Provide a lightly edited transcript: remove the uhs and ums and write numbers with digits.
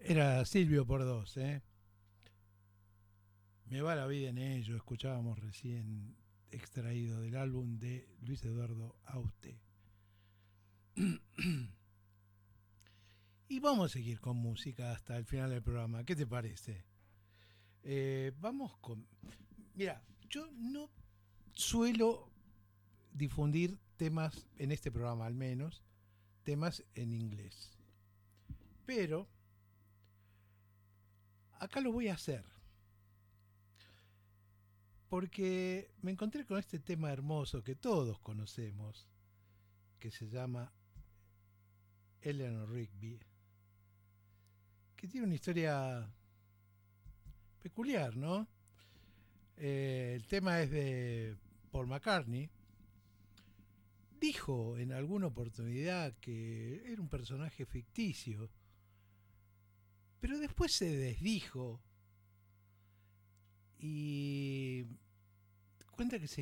Era Silvio por dos, ¿eh? Me va la vida en ello. Escuchábamos recién extraído del álbum de Luis Eduardo Aute. Y vamos a seguir con música hasta el final del programa. ¿Qué te parece? Vamos con... Mira, yo no suelo difundir temas en este programa, al menos, temas en inglés. Pero acá lo voy a hacer. Porque me encontré con este tema hermoso que todos conocemos, que se llama Eleanor Rigby, que tiene una historia peculiar, ¿no? El tema es de Paul McCartney. Dijo en alguna oportunidad que era un personaje ficticio, pero después se desdijo y cuenta que se